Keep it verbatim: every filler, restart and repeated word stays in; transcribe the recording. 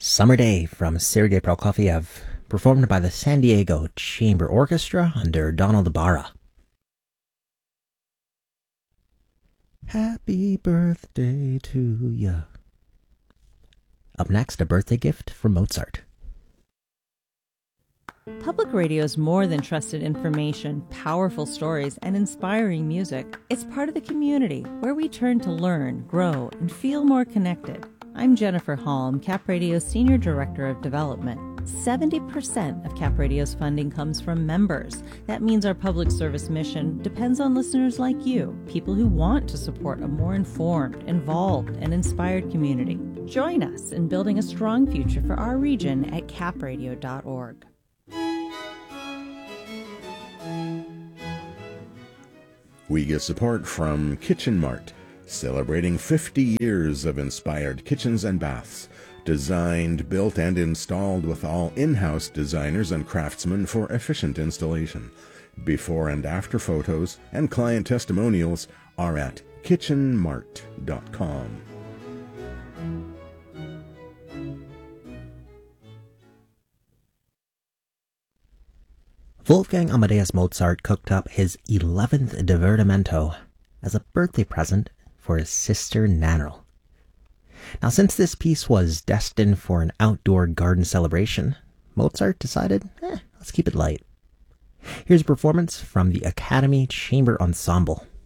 Summer Day from Sergei Prokofiev, performed by the San Diego Chamber Orchestra under Donald Barra. Happy birthday to ya. Up next, a birthday gift from Mozart. Public radio is more than trusted information, powerful stories, and inspiring music. It's part of the community where we turn to learn, grow, and feel more connected. I'm Jennifer Halm, Cap Radio's Senior Director of Development. seventy percent of Cap Radio's funding comes from members. That means our public service mission depends on listeners like you, people who want to support a more informed, involved, and inspired community. Join us in building a strong future for our region at cap radio dot org. We get support from Kitchen Mart, celebrating fifty years of inspired kitchens and baths, designed, built, and installed with all in-house designers and craftsmen for efficient installation. Before and after photos and client testimonials are at kitchen mart dot com. Wolfgang Amadeus Mozart cooked up his eleventh Divertimento as a birthday present for his sister Nannerl. Now, since this piece was destined for an outdoor garden celebration, Mozart decided, eh, let's keep it light. Here's a performance from the Academy Chamber Ensemble.